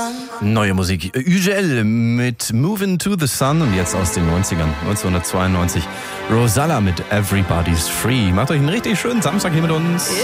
Neue Musik. Ugel mit Moving to the Sun und jetzt aus den 90ern, 1992. Rosalla mit Everybody's Free. Macht euch einen richtig schönen Samstag hier mit uns.